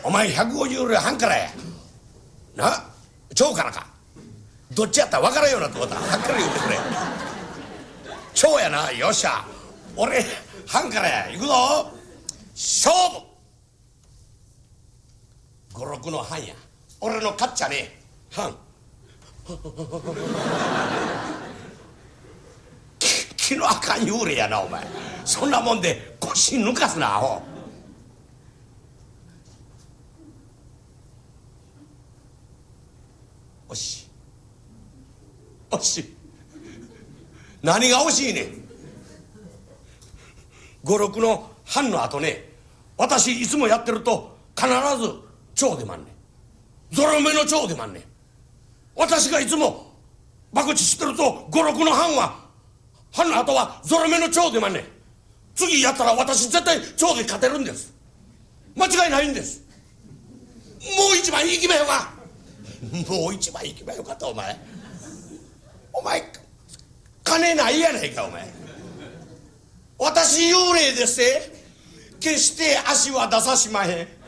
お前150両半からやな、蝶からか、どっちやったら分からんようなとこだ、はっきり言ってくれ。蝶やな、よっしゃ、俺半からや、行くぞ、勝負。56の半や、俺の勝っちゃねえ、半。気のあかん幽霊やなお前、そんなもんで腰抜かすなアホ。惜しい惜しい、何が惜しいねん。56の半の後ね、私いつもやってると必ず蝶でまんねん、ゾロ目の蝶でまんねん。私がいつも博打してると56の半の後はゾロ目の蝶でまんねん。次やったら私絶対蝶で勝てるんです、間違いないんです。もう一枚行きまよか、もう一枚行きまよかと。お前金ないやないかお前。私幽霊ですって決して足は出さしまへん。